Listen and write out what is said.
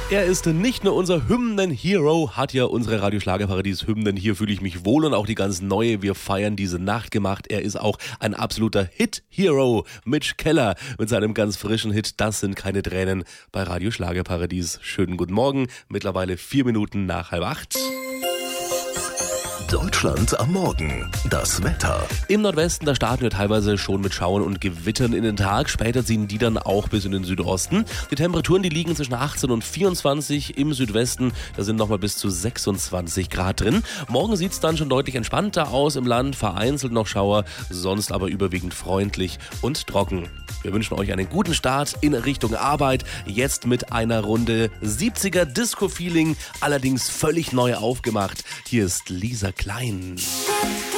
Er ist nicht nur unser Hymnen-Hero, hat ja unsere Radio-Schlager-Paradies-Hymnen Hier fühle ich mich wohl und auch die ganz neue Wir feiern diese Nacht gemacht. Er ist auch ein absoluter Hit-Hero. Mitch Keller mit seinem ganz frischen Hit Das sind keine Tränen bei Radio-Schlager-Paradies. Schönen guten Morgen, mittlerweile 4 Minuten nach 7:30. Deutschland am Morgen. Das Wetter. Im Nordwesten, da starten wir teilweise schon mit Schauern und Gewittern in den Tag. Später ziehen die dann auch bis in den Südosten. Die Temperaturen, die liegen zwischen 18 und 24. Im Südwesten, da sind nochmal bis zu 26 Grad drin. Morgen sieht es dann schon deutlich entspannter aus im Land. Vereinzelt noch Schauer, sonst aber überwiegend freundlich und trocken. Wir wünschen euch einen guten Start in Richtung Arbeit. Jetzt mit einer Runde 70er Disco-Feeling, allerdings völlig neu aufgemacht. Hier ist Lisa Klein.